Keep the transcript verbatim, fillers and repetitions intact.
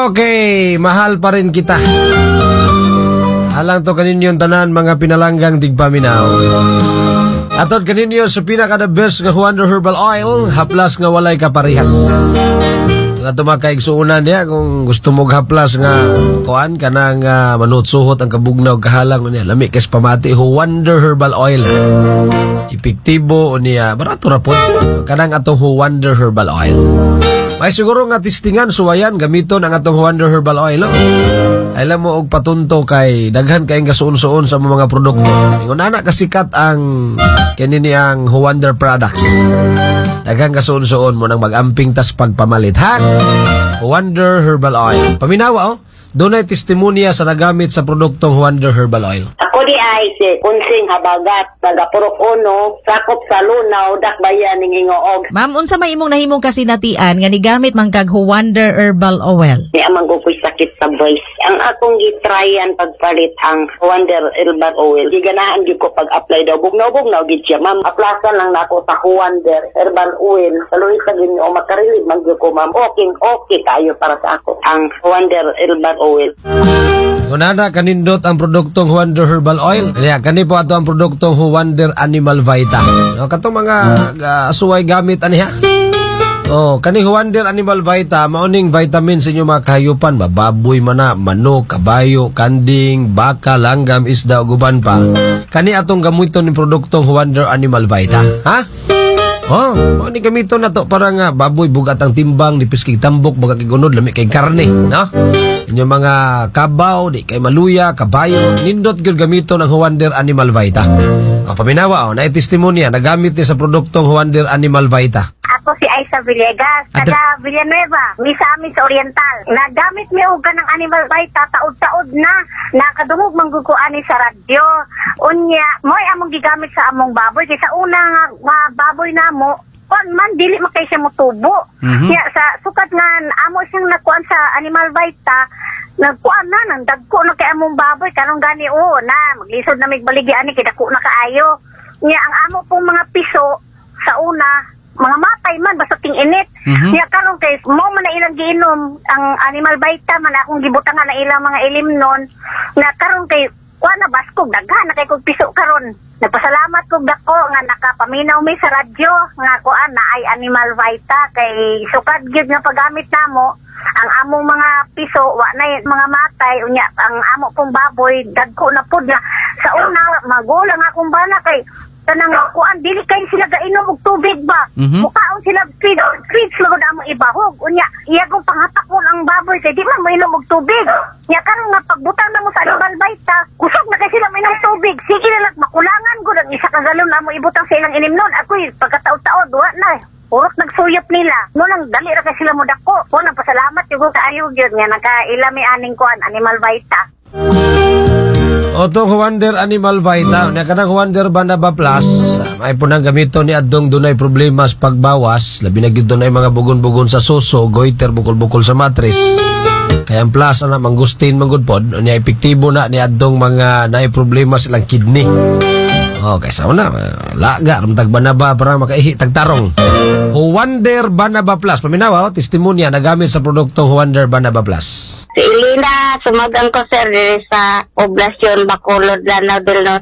Okay, mahal pa rin kita. Alang to kaninyo tanan mga pinalanggang tigpaminaw. Atod kaninyo sa pinaka the best nga Wonder Herbal Oil, haplas nga walay kaparehas. Nga tumakaigsuunan niya kung gusto mo haplas nga kuan kanang uh, manutsuhot ang kabugnaw kahalang niya. Lami kes pamati ho Wonder Herbal Oil. Epektibo niya barato ra pod kanang atong ho Wonder Herbal Oil. May siguro nga testingan suwayan gamiton ang atong Wonder Herbal Oil. No? Alam mo og patunto kay daghan kay gasuon-suon sa mga produkto. Ingon ana kasikat ang kanini ang Wonder products. Daghan gasuon-suon mo nang mag-amping tas pagpamalit ha. Wonder Herbal Oil. Paminawa oh. Dunay testimonya sa nagamit sa produktong Wonder Herbal Oil. Ako di ay si Kunsing Habagat, taga-Purok Uno, sakop sa Lunaw, Dakbayan, Ningingoog. Ma'am, unsa may imong nahimong kasinatian nga nigamit man kag Wonder Herbal Oil? Di amang kukoy sakit sa voice. Ang akong gitryan pagpalit ang Wonder Herbal Oil. Giganahan gyud ko pag-apply daw. Bugnaw-bugnaw gid siya, ma'am. Aplasan lang nako sa Wonder Herbal Oil. Saluhi sa ginoo makarelid man gyud ko, ma'am. Okay, okay kayo para sa ako ang Wonder Herbal Oil. Kunana kanindot ang produktong Wonder Herbal Oil. Kaya kani po ato ang produktong Wonder Animal Vita. No, katong mga uh, asuway gamit ani ha. Oh, kani Wonder Animal Vita mauning vitamin sa inyo mga kahayupan, bababoy man na, manok, kabayo, kanding, baka, langgam, isda ug uban pa. Kani atong gamiton ni produktong Wonder Animal Vita. Ha? Oh, mo ni gamito na to para nga baboy bugat ang timbang, nipis kay tambok, baga kay gunod, lami kay karne, no? Inyo mga kabaw, di kay maluya, kabayo, nindot gyud gamito ng Wonder Animal Vita. O paminawa oh, na testimonya nagamit ni sa produktong Wonder Animal Vita. Ako si Aisa Villegas, taga Villanueva, Misamis Oriental. Nagamit mi og kanang Animal Vita taod-taod na. Nakadungog manggukuan ni sa radyo. Unya, mo'y among gigamit sa among baboy kay sa una nga uh, baboy namo, kon man dili makay siya motubo. Mm-hmm. Kaya sa sukat nga amo siyang nakuan sa Animal Vita, nagkuan na nang dagko na kay among baboy kanong gani o na maglisod na migbaligi ani kay dako na kaayo. Nya ang amo pong mga piso sa una mga matay man basta ting init. Mm-hmm. Nya karon kay mo man na ilang giinom ang Animal Vita man akong gibutangan na ilang mga ilimnon na karon kay kuan na baskog daghan na kay kog piso karon. Nagpasalamat kog dako nga nakapaminaw mi sa radyo nga kuan na ay Animal Vita kay sukad gyud nga paggamit namo ang among mga piso wa na mga matay unya ang amo pong baboy dagko na pud nga sa una magulang akong bana kay tanang kuan dili kay sila gainom og tubig ba. Mm-hmm. Mukaon sila feed feed sila gud amo ibahog unya iya kong pangatakon ang baboy kay di man mainom og tubig. Nya karon nga pagbutang na mo sa Animal Vita kusog na kay sila mainom tubig sige na lang makulangan gud ang isa ka galon na mo ibutang sa ilang inimnon ako'y pagkataod-taod wa na urot nagsuyop nila mo nang dali ra kay sila mo dako mo nang pasalamat yung kaayo gyud nga nakailami aning kuan Animal Vita. Otong Wonder Animal Vita, na kanang Wonder Banaba Plus, ay po nang gamito ni adtong dunay problema sa pagbawas, labi na gyud dunay mga bugon-bugon sa suso, goiter, bukol-bukol sa matris. Kaya ang plus ana mangustin manggod pod, ni epektibo na ni adtong mga naay problema silang kidney. Oh, kaysa una, laga, ramtag Banaba para makaihi tagtarong. Wonder Banaba Plus, paminawa, oh, testimonya nagamit sa produktong Wonder Banaba Plus. Si Elena, sumagang ko sir sa Poblasyon Bacolod, Lanao del Norte.